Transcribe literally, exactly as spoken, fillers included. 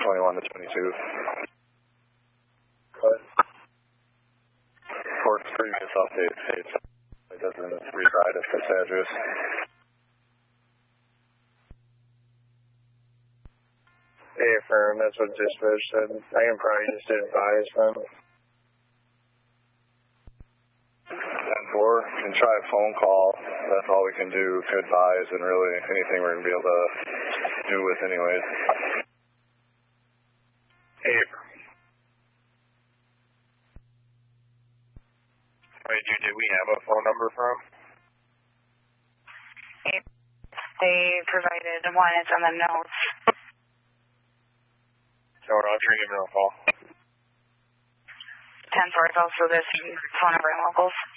twenty-one to twenty-two. What? For previous updates, it doesn't rewrite at this address. Hey, affirm, that's what dispatch said. I can probably just advise them. ten four, you can try a phone call. That's all we can do to advise, and really anything we're going to be able to do with anyways. Hey, wait, dude, did we have a phone number from? They provided one, it's on the notes. No, Roger, give me a call. ten four is also this phone number in locals.